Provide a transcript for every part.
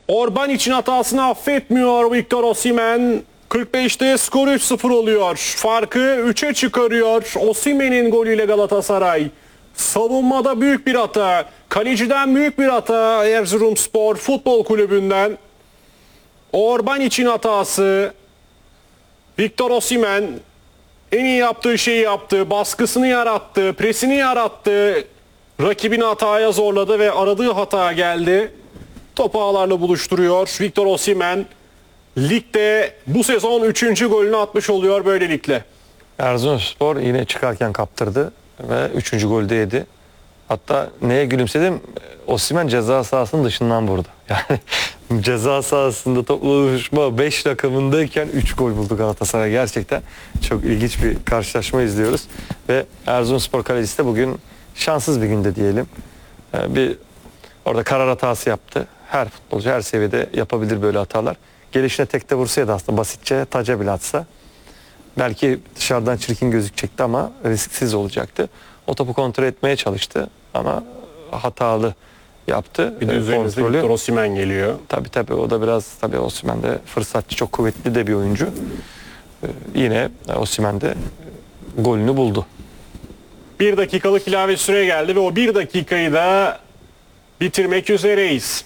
Orban için hatasını affetmiyor Victor Osimhen. 45'te skor 3-0 oluyor. Farkı 3'e çıkarıyor. Osimhen'in golüyle Galatasaray. Savunmada büyük bir hata. Kaleciden büyük bir hata Erzurumspor Futbol Kulübü'nden. Orban için hatası. Victor Osimhen en iyi yaptığı şeyi yaptı. Baskısını yarattı. Presini yarattı. Rakibini hataya zorladı ve aradığı hata geldi. Topu ağlarla buluşturuyor. Victor Osimhen ligde bu sezon 3. golünü atmış oluyor böylelikle. Erzurumspor yine çıkarken kaptırdı ve 3. golde yedi. Hatta neye gülümsedim? Osimhen ceza sahasının dışından vurdu. Yani ceza sahasında toplu buluşma 5 rakamındayken 3 gol buldu Galatasaray. Gerçekten çok ilginç bir karşılaşma izliyoruz. Ve Erzurumspor kalecisi de bugün şanssız bir günde diyelim. Orada karar hatası yaptı. Her futbolcu her seviyede yapabilir böyle hatalar. Gelişine tekte vursaydı aslında basitçe taca bile atsa belki dışarıdan çirkin gözükecekti ama risksiz olacaktı. O topu kontrol etmeye çalıştı ama hatalı yaptı. Bir de üzerinizde Victor Osimhen geliyor. Tabii o da biraz Osimhen de fırsatçı, çok kuvvetli de bir oyuncu. Yine Osimhen de golünü buldu. 1 dakikalık ilave süre geldi ve o 1 dakikayı da bitirmek üzereyiz.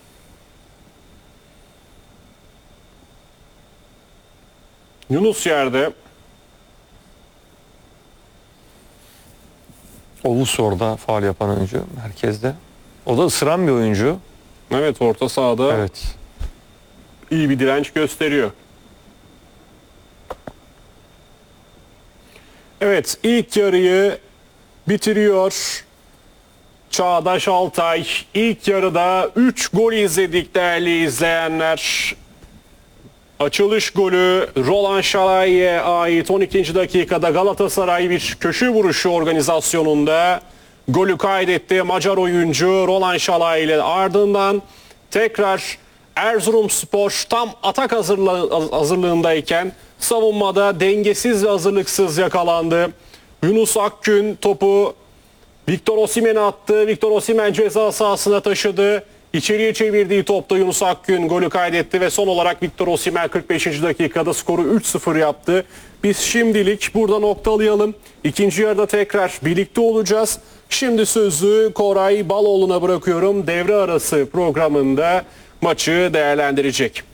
Yunus yerde. Oğuz orada faul yapan oyuncu merkezde. O da ısıran bir oyuncu. Evet, orta sahada Evet. iyi bir direnç gösteriyor. Evet, ilk yarıyı bitiriyor Çağdaş Altay. İlk yarıda 3 gol izledik değerli izleyenler. Açılış golü Roland Şalay'e ait 12. dakikada Galatasaray bir köşe vuruşu organizasyonunda golü kaydetti. Macar oyuncu Roland Şalay ile ardından tekrar Erzurumspor tam atak hazırlığındayken savunmada dengesiz ve hazırlıksız yakalandı. Yunus Akgün topu Victor Osimhen'e attı. Victor Osimhen ceza sahasına taşıdı. İçeriye çevirdiği topta Yunus Akgün golü kaydetti ve son olarak Victor Osimhen 45. dakikada skoru 3-0 yaptı. Biz şimdilik burada noktalayalım. İkinci yarıda tekrar birlikte olacağız. Şimdi sözü Koray Baloğlu'na bırakıyorum. Devre arası programında maçı değerlendirecek.